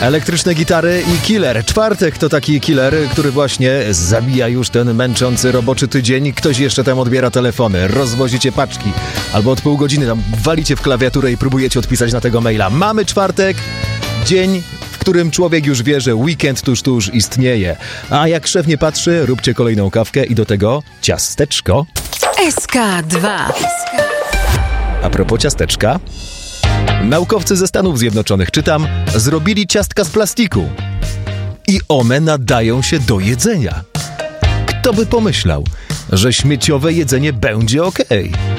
Elektryczne gitary i killer. Czwartek to taki killer, który właśnie zabija już ten męczący roboczy tydzień. Ktoś jeszcze tam odbiera telefony, rozwozicie paczki, albo od pół godziny tam walicie w klawiaturę i próbujecie odpisać na tego maila. Mamy czwartek, dzień, w którym człowiek już wie, że weekend tuż istnieje. A jak szef nie patrzy, róbcie kolejną kawkę i do tego ciasteczko. SK2. A propos ciasteczka, naukowcy ze Stanów Zjednoczonych, czytam, zrobili ciastka z plastiku i one nadają się do jedzenia. Kto by pomyślał, że śmieciowe jedzenie będzie okej?